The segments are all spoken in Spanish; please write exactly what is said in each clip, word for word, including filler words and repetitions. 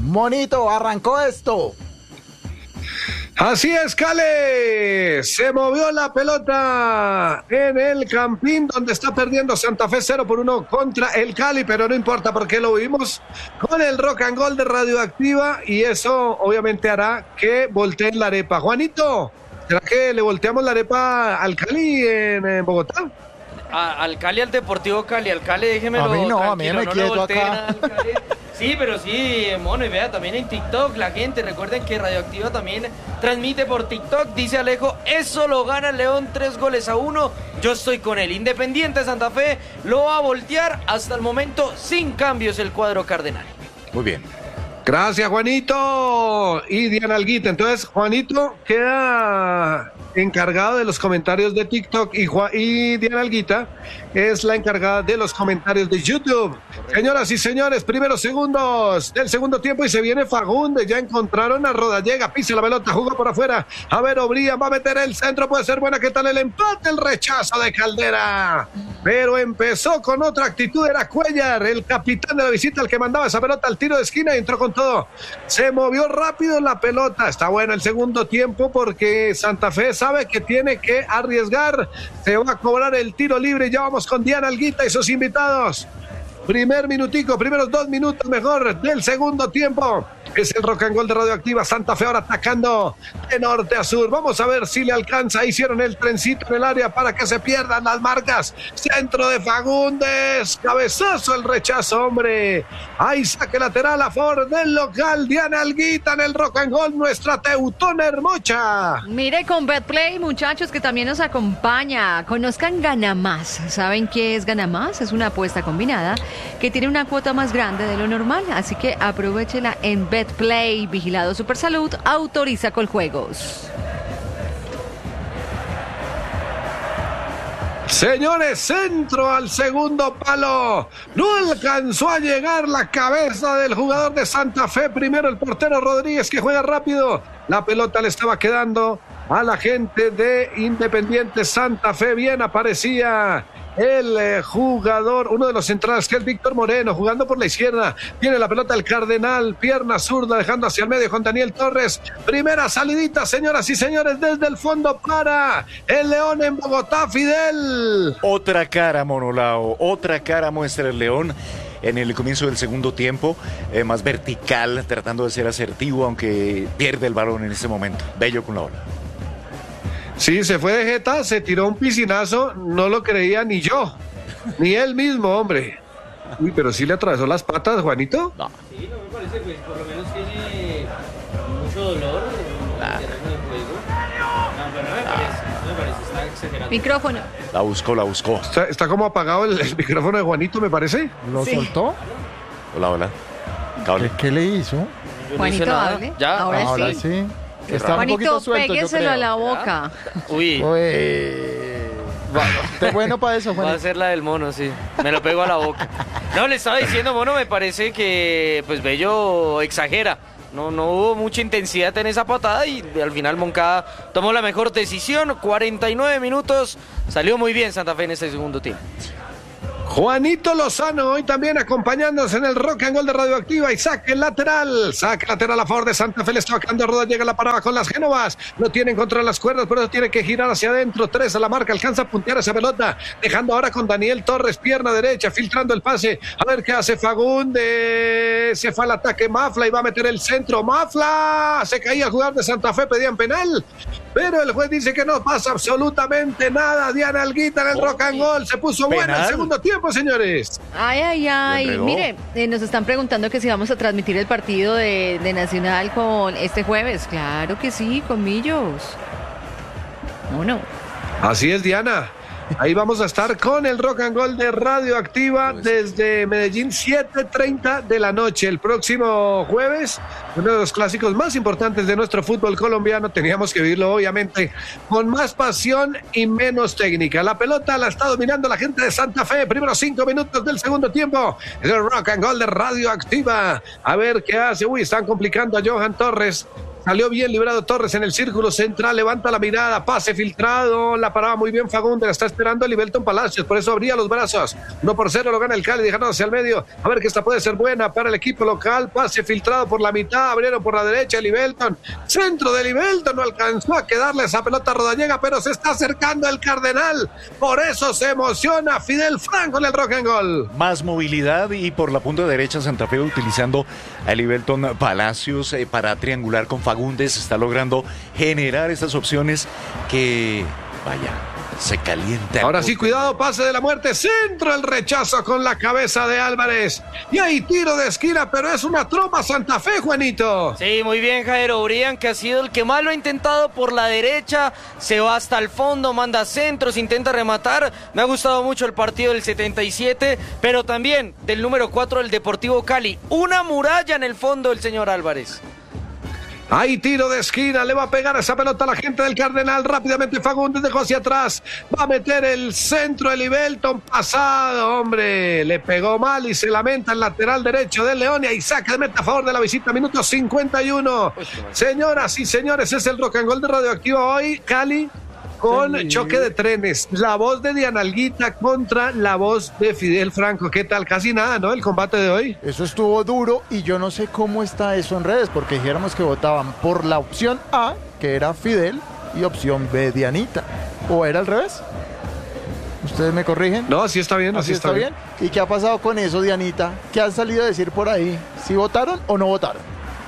Monito, arrancó esto. Así es, Cale, se movió la pelota en el Campín, donde está perdiendo Santa Fe cero por uno contra el Cali, pero no importa porque lo vimos con el Rock and Gold de Radioactiva y eso obviamente hará que volteen la arepa. Juanito, ¿será que le volteamos la arepa al Cali en, en Bogotá? A, al Cali, al Deportivo Cali, al Cali, déjemelo. A mí no, tranquilo, a mí me no quieto acá. Sí, pero sí, mono, y vea, también en TikTok la gente, recuerden que Radioactiva también transmite por TikTok, dice Alejo, eso lo gana León tres goles a uno, yo estoy con él. Independiente Santa Fe lo va a voltear, hasta el momento sin cambios el cuadro cardenal. Muy bien. Gracias, Juanito. Y Diana Alguita. Entonces, Juanito queda encargado de los comentarios de TikTok y, Juan, y Diana Alguita es la encargada de los comentarios de YouTube. Correcto. Señoras y señores, primeros segundos del segundo tiempo y se viene Fagundes. Ya encontraron a Rodallega, pisa la pelota, jugó por afuera. A ver, Obría va a meter el centro, puede ser buena. ¿Qué tal el empate? El rechazo de Caldera. Pero empezó con otra actitud, era Cuellar, el capitán de la visita, el que mandaba esa pelota al tiro de esquina y entró con todo. Se movió rápido la pelota. Está bueno el segundo tiempo porque Santa Fe sabe que tiene que arriesgar. Se va a cobrar el tiro libre. Ya vamos con Diana Alguita y sus invitados. Primer minutico, primeros dos minutos mejor del segundo tiempo. Es el Rock and Gold de Radioactiva. Santa Fe ahora atacando de norte a sur. Vamos a ver si le alcanza. Hicieron el trencito en el área para que se pierdan las marcas. Centro de Fagundes. Cabezazo, el rechazo, hombre. Ahí saque lateral a favor del local. Diana Alguita en el Rock and Gold. Nuestra Teutona Hermocha. Mire, con Betplay, muchachos, que también nos acompaña. Conozcan Ganamás. ¿Saben qué es Ganamás? Es una apuesta combinada que tiene una cuota más grande de lo normal. Así que aprovechela en Betplay, vigilado Supersalud, autoriza Coljuegos. Señores, centro al segundo palo. No alcanzó a llegar la cabeza del jugador de Santa Fe. Primero el portero Rodríguez, que juega rápido. La pelota le estaba quedando a la gente de Independiente Santa Fe. Bien aparecía el eh, jugador, uno de los centrales, que es Víctor Moreno, jugando por la izquierda. Tiene la pelota el Cardenal, pierna zurda, dejando hacia el medio con Daniel Torres. Primera salidita, señoras y señores, desde el fondo para el León en Bogotá, Fidel. Otra cara, Monolao, otra cara muestra el León en el comienzo del segundo tiempo, eh, más vertical, tratando de ser asertivo, aunque pierde el balón en este momento. Bello con la bola. Sí, se fue de jeta, se tiró un piscinazo, no lo creía ni yo, ni él mismo, hombre. Uy, pero sí le atravesó las patas, Juanito. No. Sí, no me parece, pues por lo menos tiene mucho dolor en el terreno de juego. No, pero no me parece, no me parece, está exagerando. Micrófono. La buscó, la buscó. Está, está como apagado el, el micrófono de Juanito, me parece. ¿Lo Sí. soltó? Hola, hola. Cable. ¿Qué, qué le hizo? Yo no hice Juanito, nada. hable. Ya. Ahora, Ahora sí. sí. Está un Juanito, poquito suelto, yo pégueselo creo. a la boca. Uy, Uy. Está bueno para eso, va a Juanito. ser la del mono, sí. Me lo pego a la boca. No, le estaba diciendo, mono, me parece que, pues, Bello exagera. No, no hubo mucha intensidad en esa patada y al final Moncada tomó la mejor decisión. cuarenta y nueve minutos. Salió muy bien Santa Fe en este segundo tiempo. Juanito Lozano hoy también acompañándonos en el Rock and Gold de Radioactiva y saque lateral, saque lateral a favor de Santa Fe, le está tocando Roda, llega la parada con las Génovas, no tienen contra las cuerdas, por eso tiene que girar hacia adentro, tres a la marca, alcanza a puntear esa pelota, dejando ahora con Daniel Torres, pierna derecha, filtrando el pase, a ver qué hace Fagundes, se fue al ataque Mafla y va a meter el centro, Mafla, se caía el jugador de Santa Fe, pedían penal, pero el juez dice que no pasa absolutamente nada. Diana Alguita en el Rock and Gold, se puso buena el segundo tiempo, señores. Ay, ay, ay. Mire, eh, nos están preguntando que si vamos a transmitir el partido de, de Nacional con este jueves. Claro que sí, con Millos. ¿O no? Así es, Diana. Ahí vamos a estar con el Rock and Gold de Radioactiva desde Medellín, siete treinta de la noche. El próximo jueves, uno de los clásicos más importantes de nuestro fútbol colombiano. Teníamos que vivirlo, obviamente, con más pasión y menos técnica. La pelota la está dominando la gente de Santa Fe. Primeros cinco minutos del segundo tiempo. Es el Rock and Gold de Radioactiva. A ver qué hace. Uy, están complicando a Johan Torres. Salió bien librado Torres en el círculo central, levanta la mirada, pase filtrado, la paraba muy bien Fagundes, la está esperando el Ibelton Palacios, por eso abría los brazos. Uno por cero lo gana el Cali, dejando hacia el medio. A ver que esta puede ser buena para el equipo local. Pase filtrado por la mitad, abrieron por la derecha el Ibelton. Centro del Ibelton, no alcanzó a quedarle esa pelota a Rodallega, pero se está acercando el Cardenal. Por eso se emociona Fidel Franco en el rock and goal. Más movilidad y por la punta derecha Santa Fe utilizando al Ibelton Palacios eh, para triangular con Fagundes. Está logrando generar estas opciones que, vaya, se calienta. Ahora sí, cuidado, pase de la muerte, centro, el rechazo con la cabeza de Álvarez. Y ahí tiro de esquina, pero es una tromba Santa Fe, Juanito. Sí, muy bien, Jairo Brian, que ha sido el que más lo ha intentado por la derecha, se va hasta el fondo, manda centros, intenta rematar. Me ha gustado mucho el partido del setenta y siete, pero también del número cuatro del Deportivo Cali. Una muralla en el fondo el señor Álvarez. Hay tiro de esquina, le va a pegar esa pelota a la gente del Cardenal. Rápidamente Fagundes dejó hacia atrás. Va a meter el centro el Ibelton pasado, hombre. Le pegó mal y se lamenta el lateral derecho del León. Y ahí saca de meta a favor de la visita, minuto cincuenta y uno. Señoras y señores, es el rock and roll de Radioactiva hoy, Cali. Con sí. Choque de trenes, la voz de Diana Alguita contra la voz de Fidel Franco. ¿Qué tal? Casi nada, ¿no? El combate de hoy. Eso estuvo duro y yo no sé cómo está eso en redes, porque dijéramos que votaban por la opción A, que era Fidel, y opción B, Dianita. ¿O era al revés? ¿Ustedes me corrigen? No, así está bien, así, así está, está bien. bien. ¿Y qué ha pasado con eso, Dianita? ¿Qué han salido a decir por ahí? ¿Si votaron o no votaron?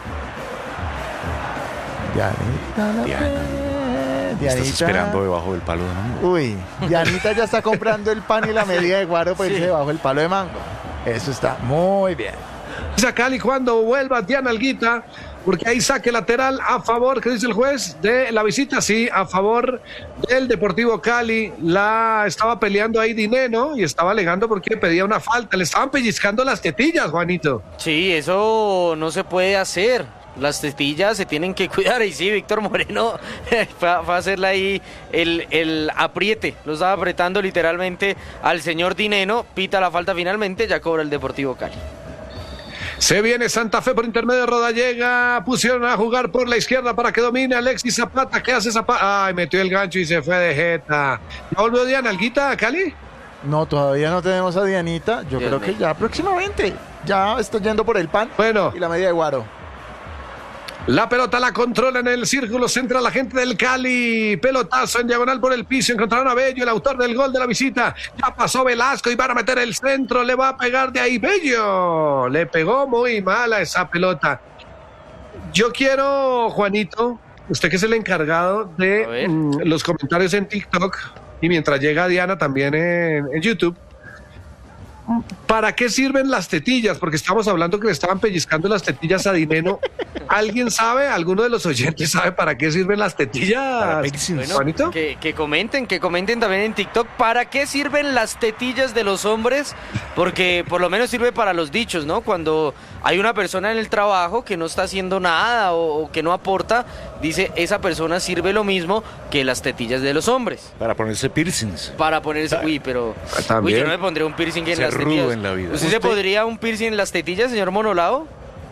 Dianita, la Diana. Dianita. Estás esperando debajo del palo de mango. Uy, Dianita ya está comprando el pan y la medida de guaro para sí. irse debajo del palo de mango. Eso está muy bien. A Cali cuando vuelva Diana Alguita, porque ahí saque lateral a favor, ¿qué dice el juez? De la visita, sí, a favor del Deportivo Cali. La estaba peleando ahí Dineno y estaba alegando porque pedía una falta. Le estaban pellizcando las tetillas, Juanito. Sí, eso no se puede hacer. Las tetillas se tienen que cuidar. Y sí, Víctor Moreno va a hacerle ahí el, el apriete. Lo estaba apretando literalmente al señor Dineno. Pita la falta finalmente, ya cobra el Deportivo Cali. Se viene Santa Fe por intermedio de Rodallega. Pusieron a jugar por la izquierda para que domine Alexis Zapata. ¿Qué hace Zapata? Ay, metió el gancho y se fue de jeta. ¿Ya volvió Diana Alguita, Cali? No, todavía no tenemos a Dianita. Yo Dios creo mío. que ya próximamente. Ya está yendo por el pan bueno. y la medida de guaro. La pelota la controla en el círculo central la gente del Cali. Pelotazo en diagonal por el piso. Encontraron a Bello, el autor del gol de la visita. Ya pasó Velasco y van a meter el centro. Le va a pegar de ahí Bello. Le pegó muy mal a esa pelota. Yo quiero, Juanito, usted que es el encargado de mm, los comentarios en TikTok y mientras llega Diana también en, en YouTube. ¿Para qué sirven las tetillas? Porque estamos hablando que le estaban pellizcando las tetillas a Dineno. ¿Alguien sabe? ¿Alguno de los oyentes sabe para qué sirven las tetillas? Bueno, ¿Juanito? Que, que comenten, que comenten también en TikTok. ¿Para qué sirven las tetillas de los hombres? Porque por lo menos sirve para los dichos, ¿no? Cuando hay una persona en el trabajo que no está haciendo nada o, o que no aporta, dice, esa persona sirve lo mismo que las tetillas de los hombres. Para ponerse piercings. Para ponerse, uy, pero... También. Uy, yo no me pondría un piercing en Se las tetillas. En la vida. ¿Usted, ¿Usted se podría un piercing en las tetillas, señor Monolao?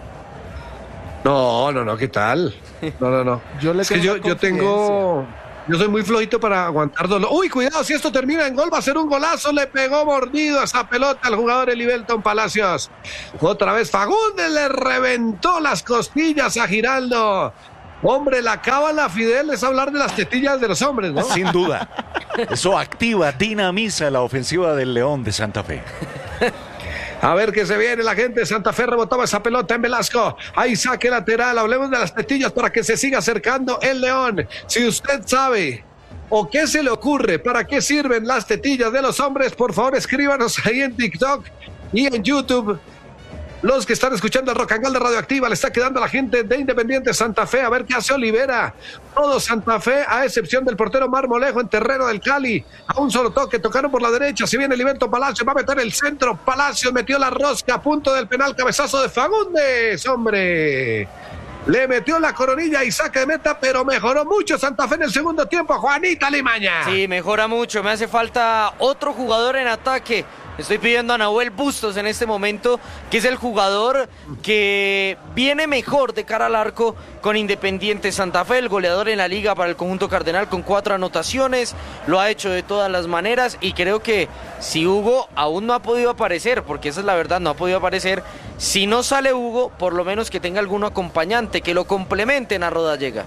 No, no, no, ¿qué tal? No, no, no. Yo le es que yo, yo tengo... Yo soy muy flojito para aguantar dolor. Uy, cuidado, si esto termina en gol, va a ser un golazo. Le pegó mordido a esa pelota al jugador Ibelton Palacios. Otra vez Fagundes le reventó las costillas a Giraldo. Hombre, la cábala, Fidel, es hablar de las tetillas de los hombres, ¿no? Sin duda. Eso activa, dinamiza la ofensiva del León de Santa Fe. A ver qué se viene la gente de Santa Fe, rebotaba esa pelota en Velasco, ahí saque lateral, hablemos de las tetillas para que se siga acercando el León. Si usted sabe o qué se le ocurre, para qué sirven las tetillas de los hombres, por favor escríbanos ahí en TikTok y en YouTube. Los que están escuchando el Rock and Roll de Radioactiva, le está quedando a la gente de Independiente Santa Fe. A ver qué hace Olivera. Todo Santa Fe, a excepción del portero Marmolejo en terreno del Cali. A un solo toque, tocaron por la derecha. Si viene el Ibelton Palacios, va a meter el centro. Palacios metió la rosca a punto del penal. Cabezazo de Fagundes, hombre. Le metió la coronilla y saque de meta, pero mejoró mucho Santa Fe en el segundo tiempo. Juanita Limaña. Sí, mejora mucho. Me hace falta otro jugador en ataque Estoy pidiendo a Nahuel Bustos en este momento, que es el jugador que viene mejor de cara al arco con Independiente Santa Fe, el goleador en la liga para el conjunto cardenal con cuatro anotaciones, lo ha hecho de todas las maneras y creo que si Hugo aún no ha podido aparecer, porque esa es la verdad, no ha podido aparecer, si no sale Hugo, por lo menos que tenga algún acompañante, que lo complementen a Rodallega.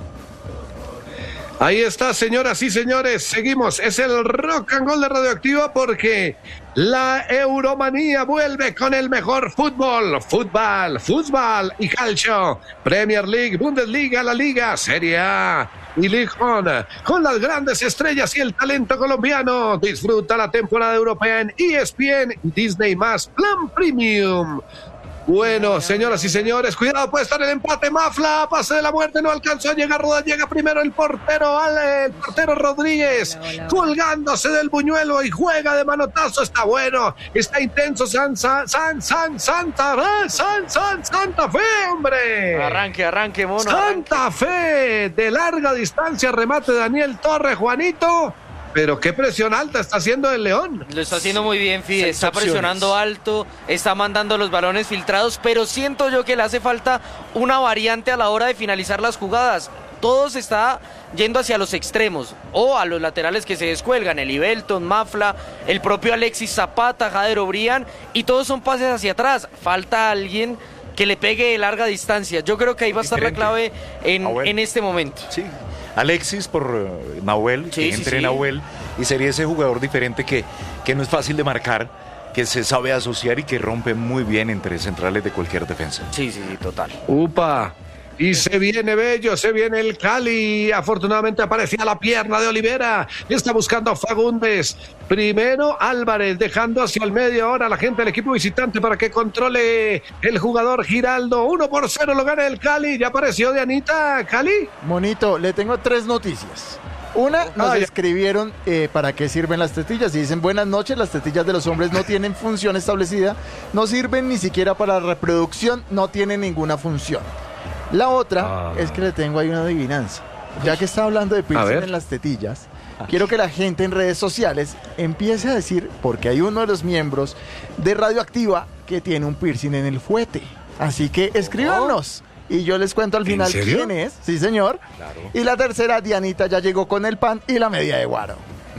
Ahí está, señoras y señores, seguimos, es el Rock and Roll de Radioactiva porque la Euromanía vuelve con el mejor fútbol, fútbol, fútbol y calcio, Premier League, Bundesliga, la Liga, Serie A y League One, con las grandes estrellas y el talento colombiano. Disfruta la temporada europea en E S P N y Disney más Plan Premium. Bueno, señoras y señores, cuidado, puede estar el empate. Mafla, pase de la muerte, no alcanzó a llegar. Rodallega primero, el portero, Ale, el portero Rodríguez, hola, hola, hola. colgándose del buñuelo y juega de manotazo. Está bueno, está intenso. San, San, San, San, Santa, eh, San, San, Santa Fe, hombre. Arranque, arranque, mono. Santa arranque. Fe, de larga distancia, remate Daniel Torres, Juanito. Pero qué presión alta está haciendo el León. Lo está haciendo muy bien, Fide. Está presionando alto, está mandando los balones filtrados, pero siento yo que le hace falta una variante a la hora de finalizar las jugadas. Todo se está yendo hacia los extremos o a los laterales que se descuelgan. El Ibelton, Mafla, el propio Alexis Zapata, Jader Obrián, y todos son pases hacia atrás. Falta alguien que le pegue de larga distancia. Yo creo que ahí va a estar Diferente. la clave en, en este momento. Sí. Alexis por uh, Nahuel, sí, que sí, entre sí. Nahuel y sería ese jugador diferente que, que no es fácil de marcar, que se sabe asociar y que rompe muy bien entre centrales de cualquier defensa. Sí, sí, sí, total. Upa. Y se viene Bello, se viene el Cali. Afortunadamente aparecía la pierna de Olivera. Está buscando a Fagundes. Primero Álvarez, dejando hacia el medio ahora la gente del equipo visitante para que controle el jugador Giraldo. Uno por cero lo gana el Cali. Ya apareció Dianita, Cali. Monito, le tengo tres noticias. Una, nos ah, escribieron eh, para qué sirven las tetillas y dicen buenas noches, las tetillas de los hombres no tienen función establecida, no sirven ni siquiera para la reproducción, no tienen ninguna función. La otra ah. es que le tengo ahí una adivinanza. Ya que está hablando de piercing en las tetillas, quiero que la gente en redes sociales empiece a decir, porque hay uno de los miembros de Radioactiva que tiene un piercing en el fuete. Así que escríbanos. Oh. Y yo les cuento al final quién es. Sí, señor. Claro. Y la tercera, Dianita ya llegó con el pan y la media de guaro.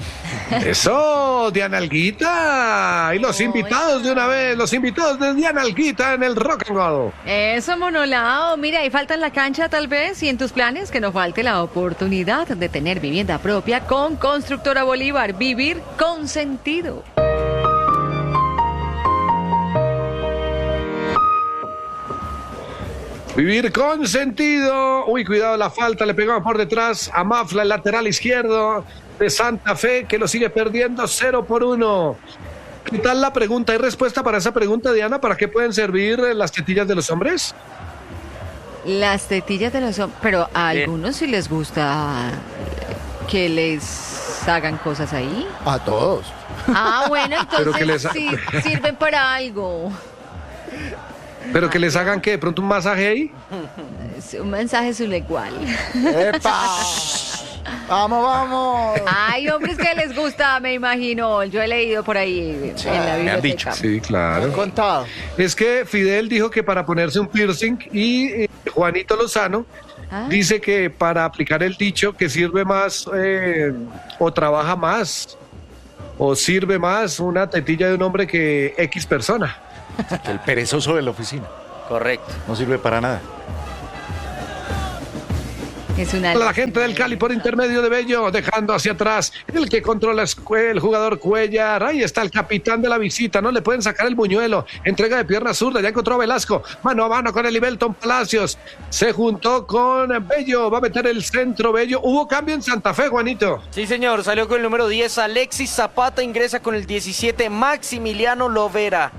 Eso, Diana Alguita. Y los oh, invitados de una vez, los invitados de Diana Alguita en el Rock and Roll. Eso, Monolao. Mira, ahí falta en la cancha tal vez y en tus planes que no falte la oportunidad de tener vivienda propia con Constructora Bolívar. Vivir con sentido. Vivir con sentido. Uy, cuidado la falta, le pegaba por detrás a Mafla, el lateral izquierdo de Santa Fe, que lo sigue perdiendo cero por uno. ¿Qué tal la pregunta? ¿Hay respuesta para esa pregunta, Diana? ¿Para qué pueden servir las tetillas de los hombres? Las tetillas de los hombres, pero a algunos sí les gusta que les hagan cosas ahí. A todos. Ah, bueno, entonces que les... sí sirven para algo. ¿Pero que les hagan qué? ¿De pronto un masaje ahí? Un mensaje sublecual. ¡Epa! ¡Vamos, vamos! Hay hombres que les gusta, me imagino. Yo he leído por ahí sí, en la biblioteca. Me han dicho. Sí, claro. Me han contado. Es que Fidel dijo que para ponerse un piercing y eh, Juanito Lozano ah. dice que para aplicar el dicho que sirve más eh, o trabaja más o sirve más una tetilla de un hombre que X persona. El perezoso de la oficina. Correcto. No sirve para nada. Es una... La gente del Cali por intermedio de Bello, dejando hacia atrás el que controla el jugador Cuellar. Ahí está el capitán de la visita, no le pueden sacar el buñuelo. Entrega de pierna zurda, ya encontró a Velasco. Mano a mano con el Ibelton Palacios. Se juntó con Bello, va a meter el centro Bello. Hubo cambio en Santa Fe, Juanito. Sí, señor, salió con el número diez Alexis Zapata, ingresa con el diecisiete Maximiliano Lovera.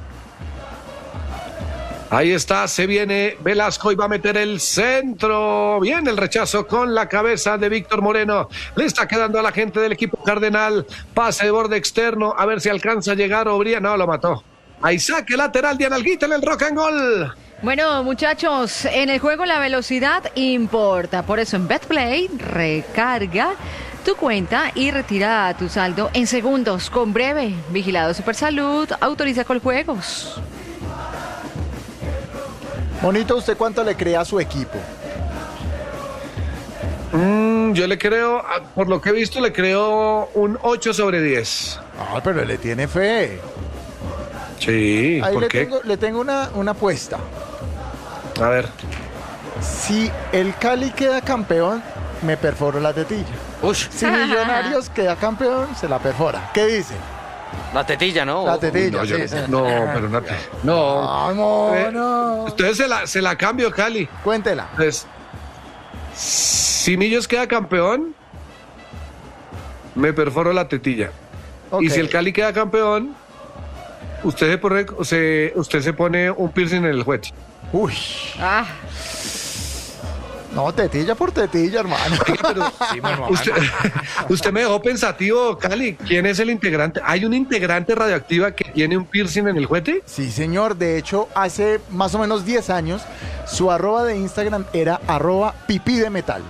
Ahí está, se viene Velasco y va a meter el centro. Bien, el rechazo con la cabeza de Víctor Moreno. Le está quedando a la gente del equipo cardenal. Pase de borde externo, a ver si alcanza a llegar Obría. No, lo mató. Ahí saque lateral de Analguita en el Rock and Roll. Bueno, muchachos, en el juego la velocidad importa. Por eso en BetPlay recarga tu cuenta y retira tu saldo en segundos con Breve. Vigilado Supersalud, autoriza Coljuegos. Monito, ¿usted cuánto le cree a su equipo? Mm, yo le creo, ah, por lo que he visto, le creo un ocho sobre diez. Ah, pero le tiene fe. Sí, Ahí ¿por le qué? tengo, le tengo una, una apuesta. A ver. Si el Cali queda campeón, me perforo la tetilla. Uy, Si Millonarios queda campeón, se la perfora. ¿Qué dice? la tetilla, ¿no? La tetilla, No, yo- sí, sí. no, pero no. No. Vamos, Eh, no. Entonces se la, se la cambio, Cali. Cuéntela. Entonces, si Millos queda campeón, me perforo la tetilla. Ok. Y si el Cali queda campeón, usted se pone, se, usted se pone un piercing en el juez. Uy, Ah, no, tetilla por tetilla, hermano. Sí, bueno, Usted, usted me dejó pensativo, Cali. ¿Quién es el integrante? ¿Hay un integrante radioactiva que tiene un piercing en el juete? Sí, señor. De hecho, hace más o menos diez años, su arroba de Instagram era arroba pipí de metal.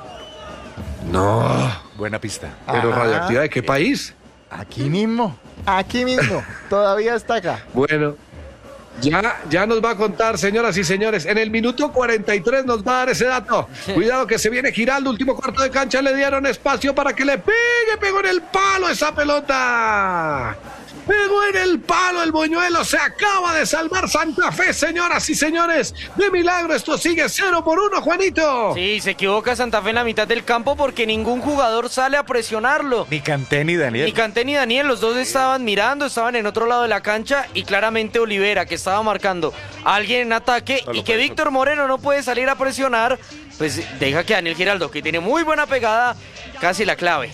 No. buena pista. ¿Pero Ajá. radioactiva de qué país? Aquí mismo, aquí mismo. Todavía está acá. Bueno, ya, ya nos va a contar, señoras y señores. En el minuto cuarenta y tres nos va a dar ese dato. Cuidado que se viene Giraldo, último cuarto de cancha. Le dieron espacio para que le pegue, pegó en el palo esa pelota. Pegó en el palo el buñuelo. Se acaba de salvar Santa Fe, señoras y señores. De milagro, esto sigue cero por uno, Juanito. Sí, se equivoca Santa Fe en la mitad del campo porque ningún jugador sale a presionarlo. Ni Canté ni Daniel. Ni Canté ni Daniel, los dos estaban mirando, estaban en otro lado de la cancha y claramente Olivera, que estaba marcando a alguien en ataque Solo y que por eso. Víctor Moreno no puede salir a presionar, pues deja que Daniel Giraldo, que tiene muy buena pegada, casi la clave.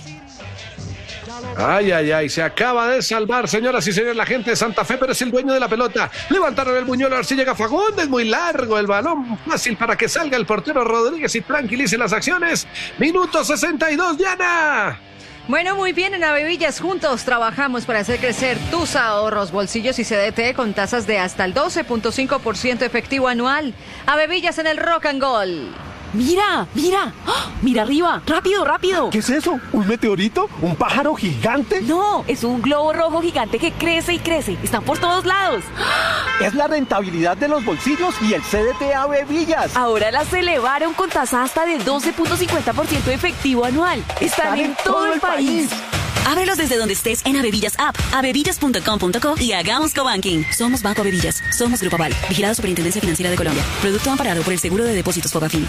Ay, ay, ay, se acaba de salvar, señoras y señores, la gente de Santa Fe, pero es el dueño de la pelota. Levantaron el buñuelo, a ver si llega Fagundes, muy largo el balón, fácil para que salga el portero Rodríguez y tranquilice las acciones. Minuto sesenta y dos, Diana. bueno, muy bien, en Avevillas juntos trabajamos para hacer crecer tus ahorros, bolsillos y C D T con tasas de hasta el doce punto cinco por ciento efectivo anual. Avevillas en el Rock and Gold. Mira, mira, ¡ah! Mira arriba, rápido, rápido. ¿Qué es eso? ¿Un meteorito? ¿Un pájaro gigante? No, es un globo rojo gigante que crece y crece. Están por todos lados. Es la rentabilidad de los bolsillos y el C D T Avevillas. Ahora las elevaron con tasa hasta del doce punto cincuenta por ciento efectivo anual. Están en todo el país. Ábrelos desde donde estés en Avevillas App, avevillas punto com punto co y hagamos cobanking. Somos Banco Avevillas. Somos Grupo Aval. Vigilado Superintendencia Financiera de Colombia. Producto amparado por el Seguro de Depósitos Fogafín.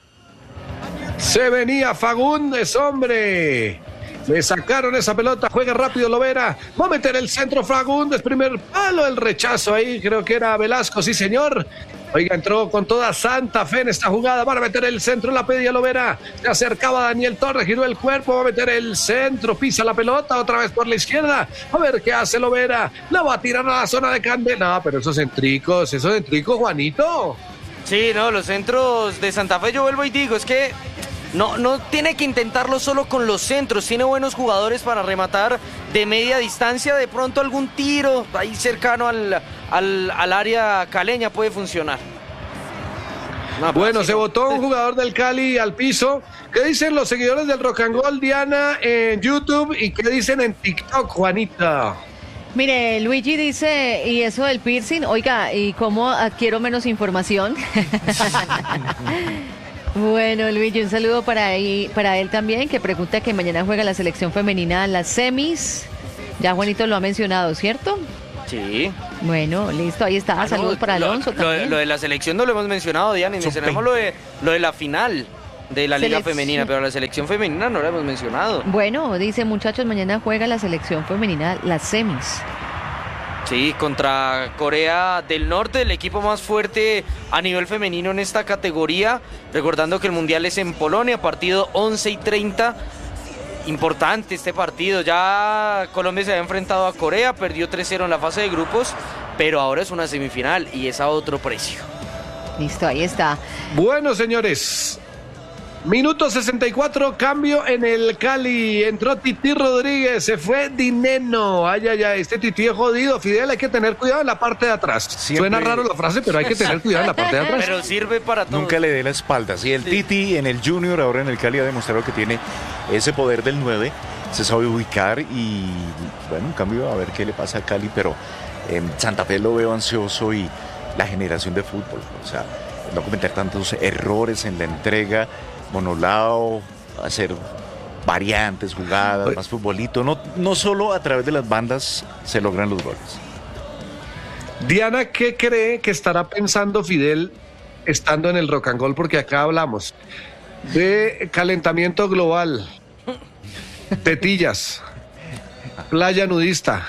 Se venía Fagundes, hombre. Le sacaron esa pelota, juega rápido Lovera. Va a meter el centro Fagundes, primer palo, el rechazo ahí, creo que era Velasco, sí señor. Oiga, entró con toda Santa Fe en esta jugada, van a meter el centro, la pedía Lovera. Se acercaba Daniel Torres, giró el cuerpo, va a meter el centro, pisa la pelota, otra vez por la izquierda. A ver qué hace Lovera. La va a tirar a la zona de Candela. No, pero esos centricos, esos centricos, Juanito. Sí, no, los centros de Santa Fe, yo vuelvo y digo, es que no, no tiene que intentarlo solo con los centros, tiene buenos jugadores para rematar de media distancia, de pronto algún tiro ahí cercano al, al, al área caleña puede funcionar. No, Bueno, así se no. botó un jugador del Cali al piso. ¿Qué dicen los seguidores del Rock and Roll, Diana, en YouTube? ¿Y qué dicen en TikTok, Juanita? Mire, Luigi dice, y eso del piercing, oiga, ¿y cómo adquiero menos información? Bueno, Luigi, un saludo para, ahí, para él también, que pregunta que mañana juega la selección femenina las semis. Ya Juanito lo ha mencionado, ¿cierto? Sí. Bueno, listo, ahí está. Ah, no, Saludos para lo- Alonso lo, también. lo de la selección no lo hemos mencionado, Diana, y mencionamos lo de, lo de la final de la Liga Selección. Femenina, pero la selección femenina no la hemos mencionado. Bueno, dice, muchachos, mañana juega la selección femenina las semis. Sí, contra Corea del Norte, el equipo más fuerte a nivel femenino en esta categoría. Recordando que el Mundial es en Polonia, partido once y treinta. Importante este partido. Ya Colombia se había enfrentado a Corea, perdió tres cero en la fase de grupos, pero ahora es una semifinal y es a otro precio. Listo, ahí está. Bueno, señores, Minuto sesenta y cuatro, cambio en el Cali. Entró Titi Rodríguez, se fue Dineno. Ay, ay, ay, este Titi es jodido. Fidel, hay que tener cuidado en la parte de atrás. Siempre... Suena raro la frase, pero hay que tener cuidado en la parte de atrás. Pero sirve para todo. Nunca le dé la espalda. Sí, el sí. Titi en el Junior, ahora en el Cali, ha demostrado que tiene ese poder del nueve. Se sabe ubicar y, bueno, en cambio, a ver qué le pasa a Cali. Pero en Santa Fe lo veo ansioso y la generación de fútbol. O sea, no cometer tantos errores en la entrega. Monolao, hacer variantes, jugadas, más futbolito. No, no solo a través de las bandas se logran los goles. Diana, ¿qué cree que estará pensando Fidel estando en el Rock and Roll? Porque acá hablamos de calentamiento global, tetillas, playa nudista,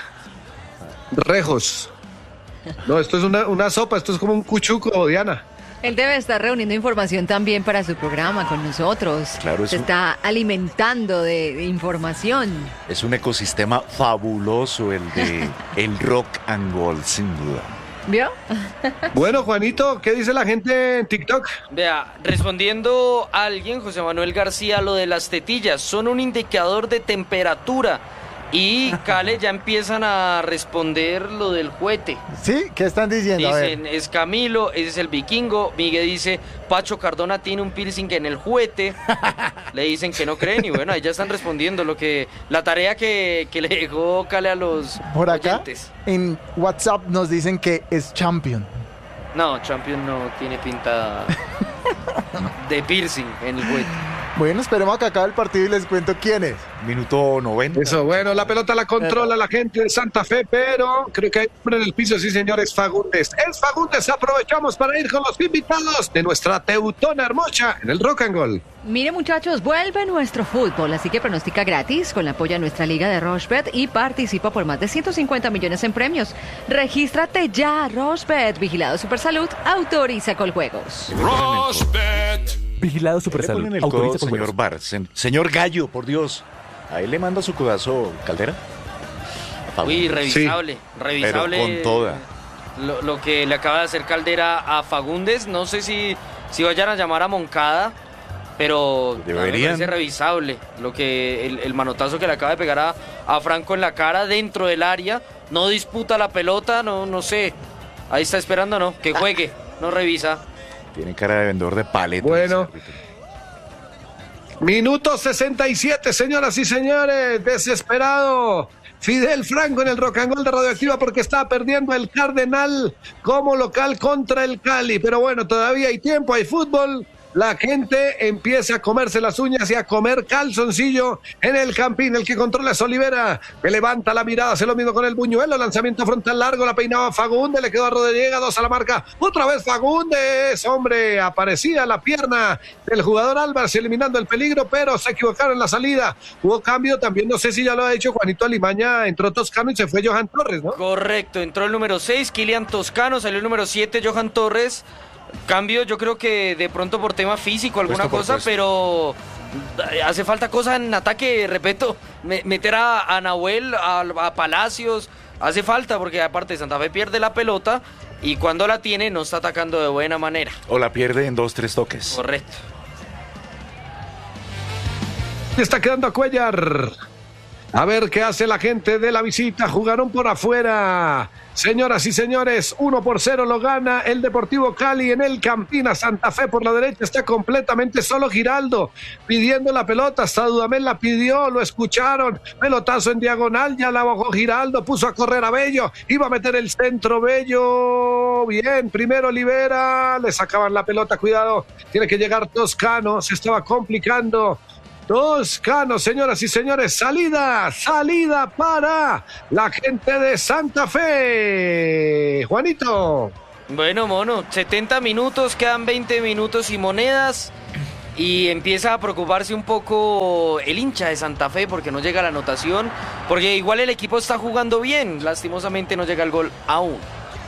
rejos. No, esto es una, una sopa, esto es como un cuchuco, Diana. Él debe estar reuniendo información también para su programa con nosotros. Claro, se un... está alimentando de, de información. Es un ecosistema fabuloso el de el rock and roll, sin duda. ¿Vio? Bueno, Juanito, ¿qué dice la gente en TikTok? Vea, respondiendo a alguien, José Manuel García, lo de las tetillas son un indicador de temperatura. Y Cale ya empiezan a responder lo del juguete. ¿Sí? ¿Qué están diciendo? Dicen, es Camilo, ese es el vikingo. Miguel dice, Pacho Cardona tiene un piercing en el juguete. Le dicen que no creen y bueno, ahí ya están respondiendo lo que la tarea que, que le dejó Cale a los Por acá, oyentes. En WhatsApp nos dicen que es Champion. No, Champion no tiene pinta de piercing en el juguete. Bueno, esperemos a que acabe el partido y les cuento quién es. Minuto noventa. Eso, bueno, la pelota la controla la gente de Santa Fe, pero creo que hay hombre en el piso, sí señores, Fagundes. Es Fagundes, aprovechamos para ir con los invitados de nuestra Teutona Hermosa en el Rock and Roll. Mire muchachos, vuelve nuestro fútbol, así que pronostica gratis con la apoyo a nuestra liga de Rochebet y participa por más de ciento cincuenta millones en premios. Regístrate ya, Rochebet, vigilado Supersalud, autoriza Coljuegos. Rochebet. Vigilado Supersalud. Supersalud. El autoriza codo, señor Bar, sen, señor Gallo, por Dios. Ahí le manda su codazo, Caldera. Uy, revisable, sí, revisable. Pero con toda. Lo, lo que le acaba de hacer Caldera a Fagundes, no sé si, si vayan a llamar a Moncada, pero deberían. Me parece revisable. Lo que el, el manotazo que le acaba de pegar a, a Franco en la cara dentro del área, no disputa la pelota, no, no sé. Ahí está esperando, no, que juegue, no revisa. Tiene cara de vendedor de paletas. Bueno. Minuto sesenta y siete, señoras y señores. Desesperado. Fidel Franco en el Rock and Roll de Radioactiva porque está perdiendo el Cardenal como local contra el Cali. Pero bueno, todavía hay tiempo, hay fútbol. La gente empieza a comerse las uñas y a comer calzoncillo en el Campín. El que controla es Olivera, que levanta la mirada, hace lo mismo con el Buñuelo, lanzamiento frontal largo, la peinaba Fagundes, le quedó a Rodríguez, dos a la marca, otra vez Fagundes, hombre, aparecía la pierna del jugador Álvarez eliminando el peligro, pero se equivocaron en la salida. Hubo cambio también, no sé si ya lo ha dicho Juanito Alimaña, entró Toscano y se fue Johan Torres, ¿no? Correcto, entró el número seis, Kilian Toscano, salió el número siete, Johan Torres. Cambio, yo creo que de pronto por tema físico, alguna cosa, puesto. Pero hace falta cosas en ataque, repito, meter a, a Nahuel, a, a Palacios, hace falta, porque aparte Santa Fe pierde la pelota y cuando la tiene no está atacando de buena manera. O la pierde en dos, tres toques. Correcto. Está quedando a Cuellar. A ver qué hace la gente de la visita. Jugaron por afuera. Señoras y señores, uno por cero lo gana el Deportivo Cali en el Campín. A Santa Fe por la derecha está completamente solo Giraldo pidiendo la pelota. Hasta Dudamel la pidió, lo escucharon. Pelotazo en diagonal, ya la bajó Giraldo, puso a correr a Bello. Iba a meter el centro Bello. Bien, primero Olivera. Le sacaban la pelota, cuidado. Tiene que llegar Toscano, se estaba complicando. Toscano, señoras y señores, salida, salida para la gente de Santa Fe. Juanito. Bueno, mono, setenta minutos, quedan veinte minutos y monedas. Y empieza a preocuparse un poco el hincha de Santa Fe porque no llega la anotación. Porque igual el equipo está jugando bien, lastimosamente no llega el gol aún.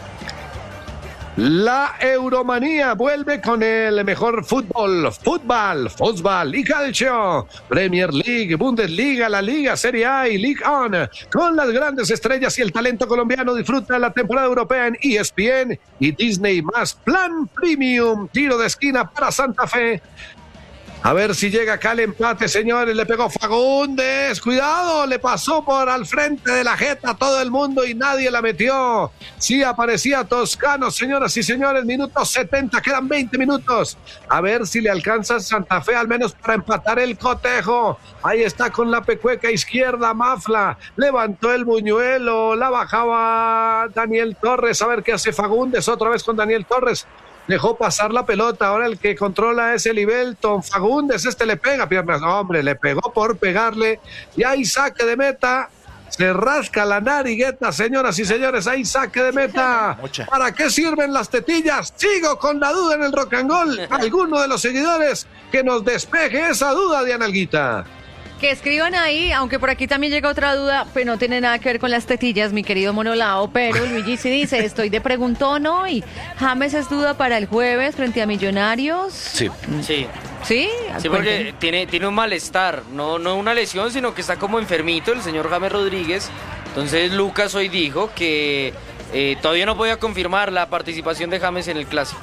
La Euromanía vuelve con el mejor fútbol, fútbol, fútbol y calcio. Premier League, Bundesliga, la Liga, Serie A y League On. Con las grandes estrellas y el talento colombiano, disfruta la temporada europea en E S P N y Disney más. Plan Premium, tiro de esquina para Santa Fe. A ver si llega acá el empate, señores. Le pegó Fagundes. Cuidado, le pasó por al frente de la jeta a todo el mundo y nadie la metió. Sí aparecía Toscano, señoras y señores. Minuto setenta, quedan veinte minutos. A ver si le alcanza Santa Fe al menos para empatar el cotejo. Ahí está con la pecueca izquierda, Mafla. Levantó el buñuelo, la bajaba Daniel Torres. A ver qué hace Fagundes otra vez con Daniel Torres. Dejó pasar la pelota, ahora el que controla es el Ibelton. Fagundes, este le pega piernas, hombre, le pegó por pegarle, y hay saque de meta, se rasca la narigueta, señoras y señores, hay saque de meta. ¿Para qué sirven las tetillas? Sigo con la duda en el Rock and Roll. Alguno de los seguidores que nos despeje esa duda, Diana Alguita. Que escriban ahí, aunque por aquí también llega otra duda, pero no tiene nada que ver con las tetillas, mi querido Monolao, pero Luigi sí dice, estoy de preguntón hoy. James es duda para el jueves frente a Millonarios. Sí. Sí. ¿Sí? Sí, porque tiene, tiene un malestar, no, no una lesión, sino que está como enfermito el señor James Rodríguez. Entonces Lucas hoy dijo que eh, todavía no podía confirmar la participación de James en el Clásico.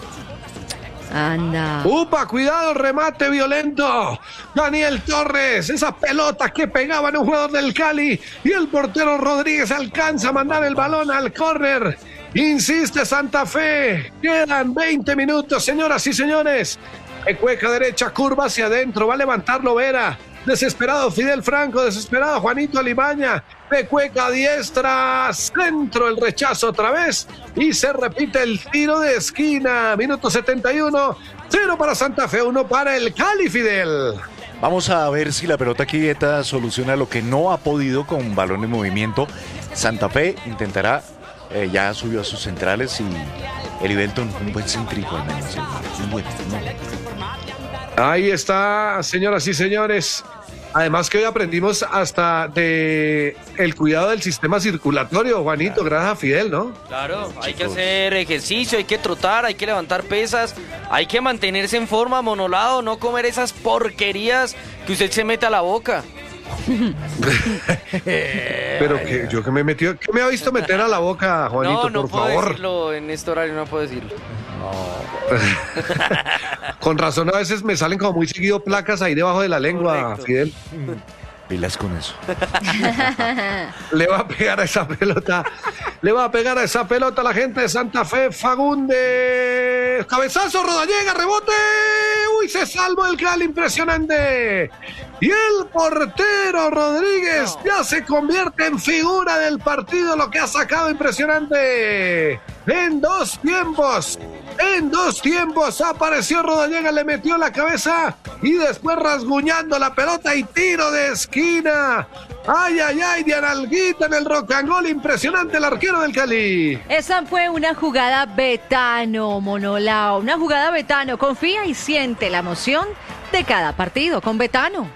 Anda. ¡Upa! ¡Cuidado! ¡Remate violento! Daniel Torres, esa pelota que pegaba en un jugador del Cali y el portero Rodríguez alcanza a mandar el balón al córner. Insiste Santa Fe. Quedan veinte minutos, señoras y señores. Pecueca derecha, curva hacia adentro. Va a levantarlo Vera. Desesperado Fidel Franco, desesperado Juanito Alimaña. Pecueca diestra, centro, el rechazo otra vez. Y se repite el tiro de esquina. Minuto setenta y uno. Cero para Santa Fe, uno para el Cali, Fidel. Vamos a ver si la pelota quieta soluciona lo que no ha podido con balón en movimiento. Santa Fe intentará, eh, ya subió a sus centrales y el Ibelton un buen céntrico al menos. Un buen, no. Ahí está, señoras y señores. Además que hoy aprendimos hasta de el cuidado del sistema circulatorio, Juanito, claro. Gracias a Fidel, ¿no? Claro, hay que hacer ejercicio, hay que trotar, hay que levantar pesas, hay que mantenerse en forma, Monolado, no comer esas porquerías que usted se mete a la boca. Pero que yo que me he metido, ¿qué me ha visto meter a la boca, Juanito? No, no por puedo favor. decirlo en este horario, no puedo decirlo. Con razón a veces me salen como muy seguido placas ahí debajo de la lengua, correcto. Fidel. Pilas con eso. Le va a pegar a esa pelota. Le va a pegar a esa pelota a la gente de Santa Fe. Fagundes. Cabezazo, Rodallega, rebote. Uy, se salvó el Cali, impresionante. Y el portero Rodríguez no. ya se convierte en figura del partido, lo que ha sacado impresionante. En dos tiempos. En dos tiempos apareció Rodallega, le metió la cabeza y después rasguñando la pelota y tiro de esquina. Ay, ay, ay, Diana Alguita en el Rock and Roll, impresionante el arquero del Cali. Esa fue una jugada Betano, Monolao, una jugada Betano. Confía y siente la emoción de cada partido con Betano.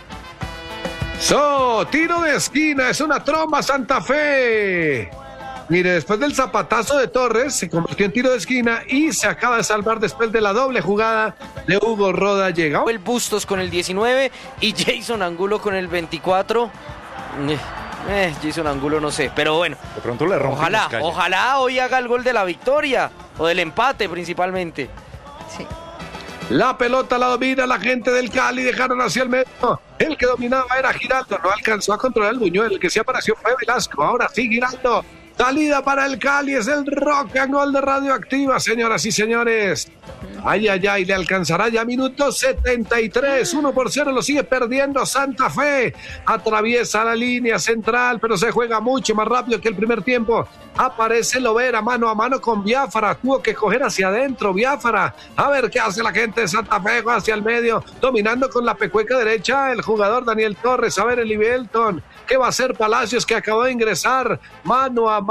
So, tiro de esquina, es una tromba Santa Fe. Mire, después del zapatazo de Torres, se convirtió en tiro de esquina y se acaba de salvar después de la doble jugada de Hugo Rodallega. El Bustos con el diecinueve y Jason Angulo con el veinticuatro. Eh, eh, Jason Angulo no sé, pero bueno. De pronto le rompe. Ojalá, ojalá hoy haga el gol de la victoria o del empate principalmente. Sí. La pelota la domina la gente del Cali, dejaron hacia el medio. El que dominaba era Giraldo, no alcanzó a controlar el buñuelo. El que sí apareció fue Velasco, ahora sí Giraldo. Salida para el Cali, es el Rock and Roll de Radioactiva, señoras y señores. Ay, ay, ay, le alcanzará ya minuto setenta y tres, uno por cero, lo sigue perdiendo Santa Fe. Atraviesa la línea central, pero se juega mucho más rápido que el primer tiempo. Aparece Lovera mano a mano con Biafara, tuvo que coger hacia adentro Biafara. A ver qué hace la gente de Santa Fe, hacia el medio, dominando con la pecueca derecha el jugador Daniel Torres. A ver el Ibelton, ¿qué va a hacer Palacios que acabó de ingresar? Mano a mano.